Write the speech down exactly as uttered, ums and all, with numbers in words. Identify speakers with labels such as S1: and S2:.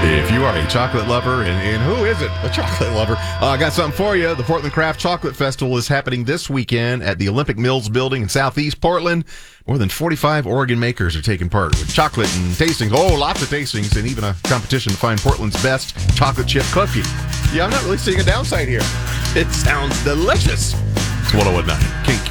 S1: If you are a chocolate lover, and, and who isn't a chocolate lover, uh, I got something for you. The Portland Craft Chocolate Festival is happening this weekend at the Olympic Mills Building in Southeast Portland. More than forty-five Oregon makers are taking part with chocolate and tastings. Oh, lots of tastings, and even a competition to find Portland's best chocolate chip cookie. Yeah, I'm not really seeing a downside here. It sounds delicious. It's one oh one point nine K